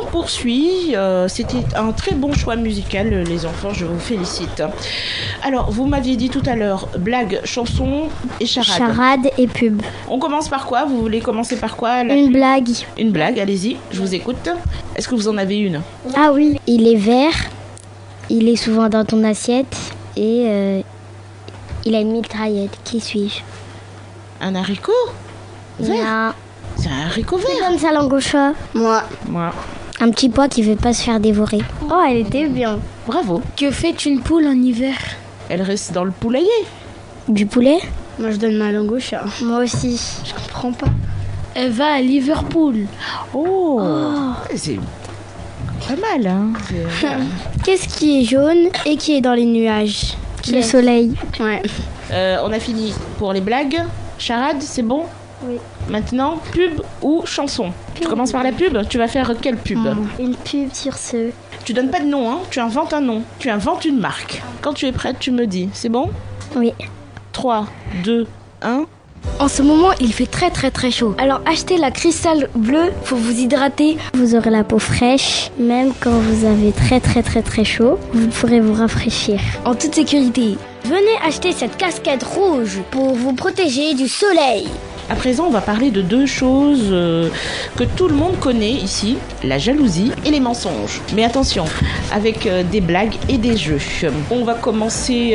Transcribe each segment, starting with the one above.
poursuit. C'était un très bon choix musical, les enfants, je vous félicite. Alors, vous m'aviez dit tout à l'heure, blague, chanson et charade. Charade et pub. On commence par quoi? Vous voulez commencer par quoi? Une blague. Une blague, allez-y, je vous écoute. Est-ce que vous en avez une? Ah oui, il est vert, il est souvent dans ton assiette et il a une mitraillette. Qui suis-je? Un haricot vert? Non. C'est un haricot Qui vert. donne sa langue au chat? Moi. Un petit pois qui veut pas se faire dévorer. Oh, elle était bien. Bravo. Que fait une poule en hiver? Elle reste dans le poulailler. Du poulet? Moi, je donne ma langue au chat. Moi aussi. Je comprends pas. Elle va à Liverpool. Oh. C'est pas mal, hein. Qu'est-ce qui est jaune et qui est dans les nuages? Le soleil. Ouais. On a fini pour les blagues. Charade, c'est bon? Oui. Maintenant, pub ou chanson? Tu commences par la pub? Tu vas faire quelle pub? Une pub sur ce. Tu donnes pas de nom, hein? Tu inventes un nom. Tu inventes une marque. Quand tu es prête, tu me dis. C'est bon? Oui. 3, 2, 1. En ce moment, il fait très très très chaud. Alors achetez la cristal bleue pour vous hydrater. Vous aurez la peau fraîche, même quand vous avez très très très très chaud, vous pourrez vous rafraîchir. En toute sécurité. Venez acheter cette casquette rouge pour vous protéger du soleil. À présent, on va parler de deux choses que tout le monde connaît ici, la jalousie et les mensonges. Mais attention, avec des blagues et des jeux. On va commencer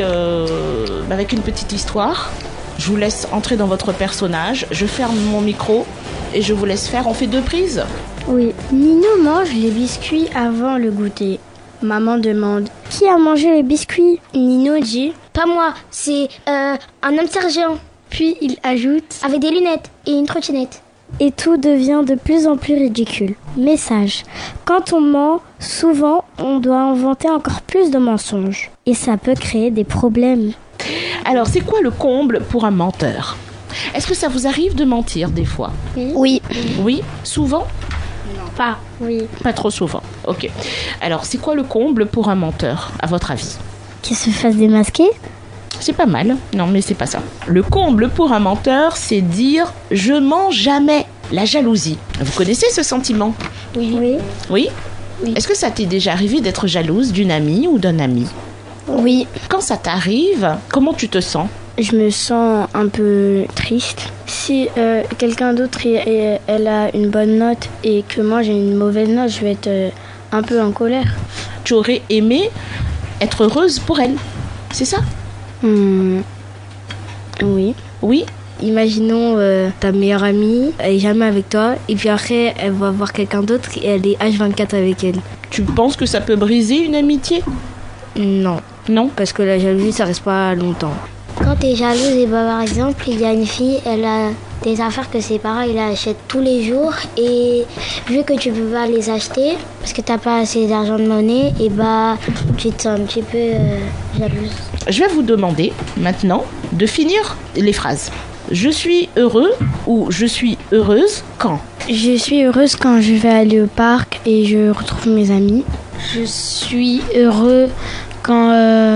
avec une petite histoire. Je vous laisse entrer dans votre personnage. Je ferme mon micro et je vous laisse faire. On fait 2 prises? Oui. Nino mange les biscuits avant le goûter. Maman demande: Qui a mangé les biscuits? Nino dit: Pas moi, c'est un hamster géant. Puis il ajoute: Avec des lunettes et une trottinette. Et tout devient de plus en plus ridicule. Message. Quand on ment, souvent, on doit inventer encore plus de mensonges. Et ça peut créer des problèmes. Alors, c'est quoi le comble pour un menteur? Est-ce que ça vous arrive de mentir des fois? Oui. Oui? Souvent? Pas. Oui. Pas trop souvent. Ok. Alors, c'est quoi le comble pour un menteur, à votre avis? Qu'il se fasse démasquer? C'est pas mal. Non, mais c'est pas ça. Le comble pour un menteur, c'est dire « je mens jamais ». La jalousie. Vous connaissez ce sentiment? Oui. Oui? Oui. Est-ce que ça t'est déjà arrivé d'être jalouse d'une amie ou d'un ami? Oui. Quand ça t'arrive, comment tu te sens? Je me sens un peu triste. Si quelqu'un d'autre elle a une bonne note et que moi j'ai une mauvaise note, je vais être un peu en colère. Tu aurais aimé être heureuse pour elle, c'est ça? Oui. Oui? Imaginons ta meilleure amie, elle est jamais avec toi et puis après elle va voir quelqu'un d'autre et elle est H24 avec elle. Tu penses que ça peut briser une amitié? Non. Non? Parce que la jalousie ça reste pas longtemps. Quand t'es jalouse, et bah, par exemple, il y a une fille, elle a des affaires que ses parents ils achètent tous les jours et vu que tu peux pas les acheter parce que t'as pas assez d'argent de monnaie, et bah tu te sens un petit peu jalouse. Je vais vous demander maintenant de finir les phrases. Je suis heureux ou je suis heureuse quand? Je suis heureuse quand je vais aller au parc et je retrouve mes amis. Je suis heureux quand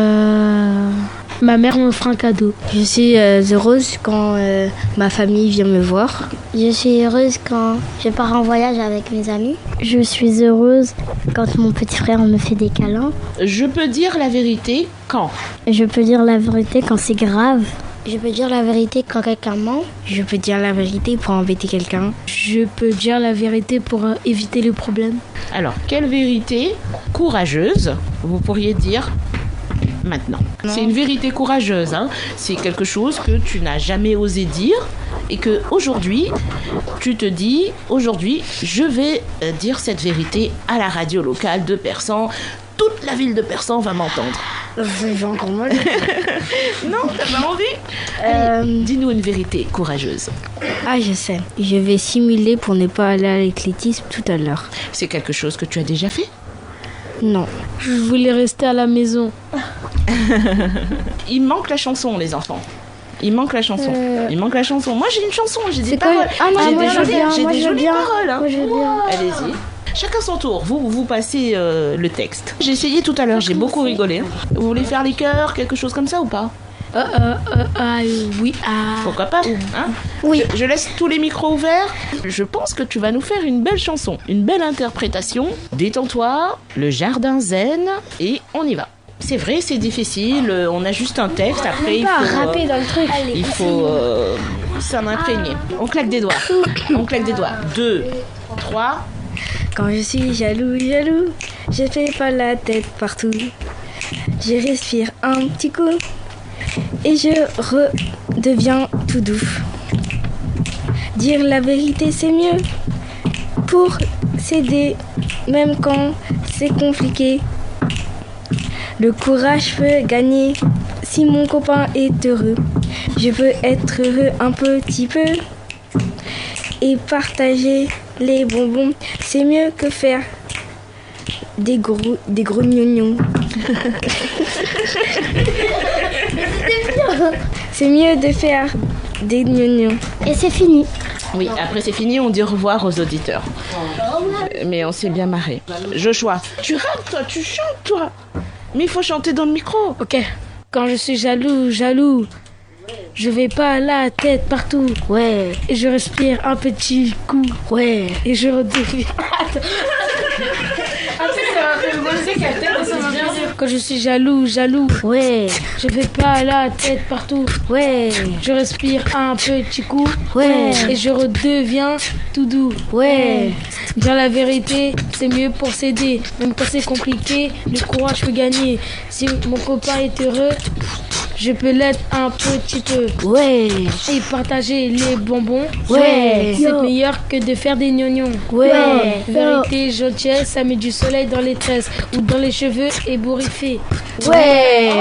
ma mère m'offre un cadeau. Je suis heureuse quand ma famille vient me voir. Je suis heureuse quand je pars en voyage avec mes amis. Je suis heureuse quand mon petit frère me fait des câlins. Je peux dire la vérité quand? Je peux dire la vérité quand c'est grave. Je peux dire la vérité quand quelqu'un ment. Je peux dire la vérité pour embêter quelqu'un. Je peux dire la vérité pour éviter les problèmes. Alors, quelle vérité courageuse vous pourriez dire maintenant? C'est une vérité courageuse, hein. C'est quelque chose que tu n'as jamais osé dire et que aujourd'hui, tu te dis, aujourd'hui, je vais dire cette vérité à la radio locale de Persan. Toute la ville de Persan va m'entendre. J'ai encore mal. Non, t'as pas envie? Dis-nous une vérité courageuse. Ah, je sais. Je vais simuler pour ne pas aller à l'athlétisme tout à l'heure. C'est quelque chose que tu as déjà fait? Non. Je voulais rester à la maison. Il manque la chanson, les enfants. Il manque la chanson. Il manque la chanson. Moi, j'ai une chanson, j'ai des paroles. J'ai des jolies paroles. Hein. Allez-y. Chacun son tour. Vous passez le texte. J'ai essayé tout à l'heure, j'ai beaucoup rigolé. Hein. Vous voulez faire les chœurs, quelque chose comme ça ou pas? Oui. Pourquoi pas hein? Oui. Je laisse tous les micros ouverts. Je pense que tu vas nous faire une belle chanson, une belle interprétation. Détends-toi, le jardin zen, et on y va. C'est vrai, c'est difficile. On a juste un texte. Après, il faut Rapper dans le truc. il faut s'en imprégner. On claque des doigts. On claque des doigts. 2, 3. Quand je suis jaloux, je fais pas la tête partout. Je respire un petit coup et je redeviens tout doux. Dire la vérité, c'est mieux pour s'aider, même quand c'est compliqué. Le courage peut gagner si mon copain est heureux. Je peux être heureux un petit peu et partager les bonbons. C'est mieux que faire des gros gnognons. C'est mieux de faire des gnognons. Et c'est fini. Oui, après c'est fini, on dit au revoir aux auditeurs. Mais on s'est bien marré. Joshua, tu rappes toi, tu chantes toi. Mais il faut chanter dans le micro. Ok. Quand je suis jaloux, je vais pas la tête partout. Ouais. Et je respire un petit coup. Ouais. Et je redeviens. Quand je suis jaloux, Ouais. je vais pas la tête partout. Ouais. Je respire un petit coup. Ouais. Et je redeviens tout doux. Ouais. Dire la vérité, c'est mieux pour s'aider. Même quand c'est compliqué, le courage peut gagner. Si mon copain est heureux, je peux l'être un petit peu. Ouais. Et partager les bonbons, Ouais. c'est meilleur que de faire des gnognons. Ouais. Vérité, gentillesse, ça met du soleil dans les tresses ou dans les cheveux ébouriffés. Ouais.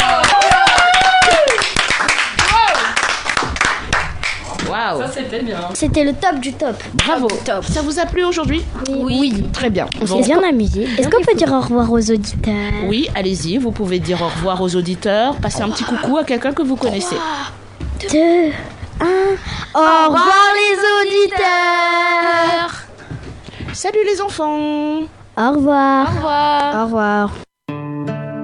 Waouh. C'était le top du top. Bravo. Ça vous a plu aujourd'hui? Oui. Très bien. On s'est bien amusé. Est-ce qu'on peut dire au revoir aux auditeurs? Oui, allez-y, vous pouvez dire au revoir aux auditeurs, passer un petit coucou à quelqu'un que vous connaissez. 2, 1. Au revoir les auditeurs. Salut les enfants. Au revoir. Au revoir. Au revoir.